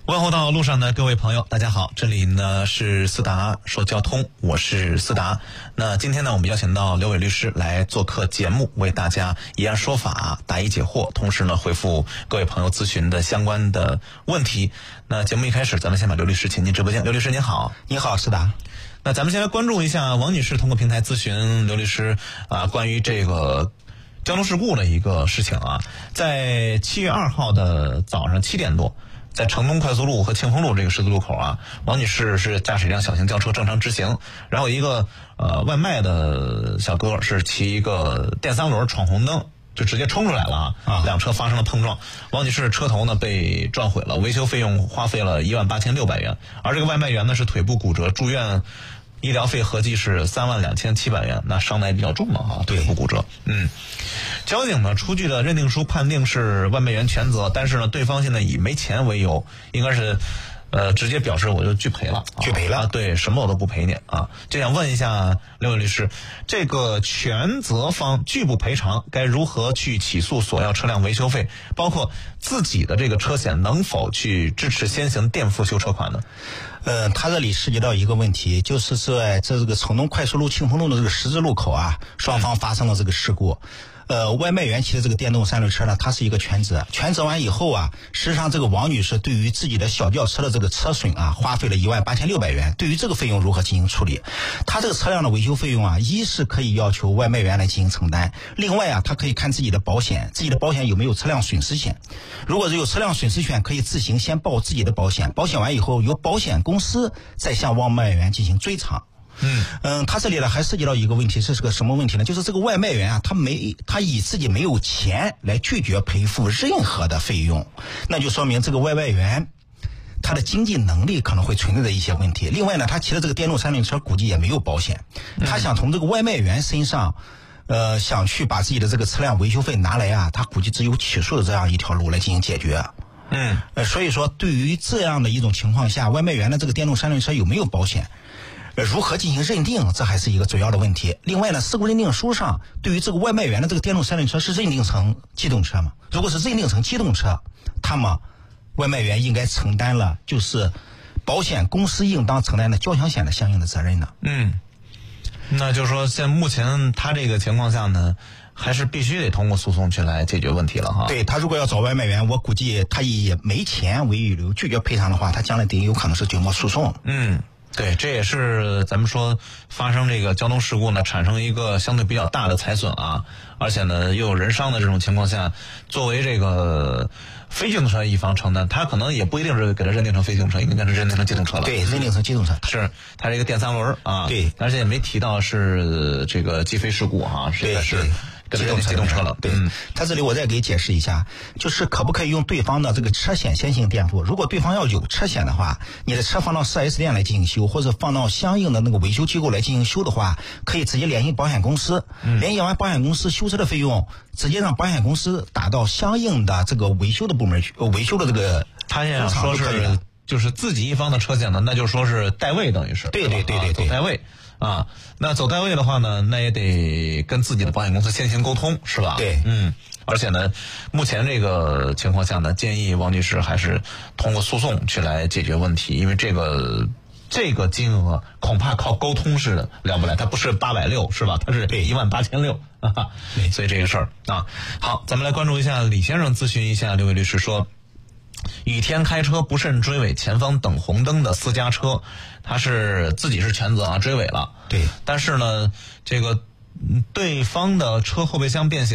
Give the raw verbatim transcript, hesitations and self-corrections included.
问候到路上的各位朋友，大家好，这里呢是思达说交通，我是思达。那今天呢，我们邀请到刘伟律师来做客节目，为大家以案说法，答疑解惑，同时呢回复各位朋友咨询的相关的问题。那节目一开始，咱们先把刘律师请进直播间。刘律师您好。 你好，思达。 那咱们先来关注一下王女士通过平台咨询刘律师啊，关于这个交通事故的一个事情啊，在七月二号的早上七点多。在城东快速路和庆丰路这个十字路口啊，王女士是驾驶一辆小型轿车正常直行，然后一个呃外卖的小哥是骑一个电三轮闯红灯，就直接冲出来了啊，两车发生了碰撞，王女士车头呢被撞毁了，维修费用花费了一万八千六百元，而这个外卖员呢是腿部骨折，住院医疗费合计是三万两千七百元，那伤的也比较重了啊，腿部骨折。嗯，交警呢出具的认定书判定是外卖员全责，但是呢，对方现在以没钱为由，应该是呃直接表示我就拒赔了， 拒赔了， 啊，对，什么我都不赔你啊。就想问一下刘伟律师，这个全责方拒不赔偿，该如何去起诉索要车辆维修费？包括自己的这个车险能否去支持先行垫付修车款呢？ 呃，他这里涉及到一个问题，就是在这个城东快速路庆丰路的这个十字路口啊，双方发生了这个事故。呃，外卖员骑的这个电动三轮车呢，它是一个全责，全责完以后啊，实际上这个王女士对于自己的小轿车的这个车损啊，花费了一万八千六百元。对于这个费用如何进行处理？她这个车辆的维修费用啊，一是可以要求外卖员来进行承担，另外啊，她可以看自己的保险，自己的保险有没有车辆损失险。如果是有车辆损失险，可以自行先报自己的保险，保险完以后由保险公司再向外卖员进行追偿。嗯嗯，他这里呢还涉及到一个问题，这是个什么问题呢？就是这个外卖员啊，他没他以自己没有钱来拒绝赔付任何的费用，那就说明这个外卖员他的经济能力可能会存在的一些问题。另外呢，他骑的这个电动三轮车估计也没有保险，他想从这个外卖员身上呃想去把自己的这个车辆维修费拿来啊，他估计只有起诉的这样一条路来进行解决。嗯，呃，所以说对于这样的一种情况下，外卖员的这个电动三轮车有没有保险？如何进行认定，这还是一个主要的问题。另外呢，事故认定书上对于这个外卖员的这个电动三轮车是认定成机动车吗？如果是认定成机动车，那么外卖员应该承担了就是保险公司应当承担的交强险的相应的责任呢。 嗯，那就是说现目前他这个情况下呢，还是必须得通过诉讼去来解决问题了哈。 对，他如果要找外卖员，我估计他以没钱为由拒绝赔偿的话，他将来得有可能是卷末诉讼。 嗯。对，这也是咱们说发生这个交通事故呢，产生一个相对比较大的财损啊，而且呢又有人伤的这种情况下，作为这个非机动车一方承担，他可能也不一定是给他认定成非机动车，应该是认定成机动车了。 对，认定成机动车， 是它是一个电三轮啊。 对， 而且也没提到是这个击飞事故哈，实在是。 机动车机动车了， 对。 嗯， 他这里我再给解释一下，就是可不可以用对方的这个车险先行垫付？如果对方要有车险的话，你的车放到 四 S 店来进行修，或者放到相应的那个维修机构来进行修的话，可以直接联系保险公司，嗯、联系完保险公司修车的费用，直接让保险公司打到相应的这个维修的部门去，维修的这个他现在说是就是自己一方的车险呢，那就说是代位，等于是对对对对对， 走代位。啊，那走代位的话呢，那也得跟自己的保险公司先行沟通，是吧？ 对， 嗯，而且呢，目前这个情况下呢，建议王女士还是通过诉讼去来解决问题，因为这个这个金额恐怕靠沟通是了不来，它不是八百六，是吧？它是一万八千六啊， 对， 所以这个事儿啊，好，咱们来关注一下李先生咨询一下刘伟律师说。雨天开车不慎追尾前方等红灯的私家车，他是自己是全责啊，追尾了。 对， 但是呢，这个对方的车后备箱变形。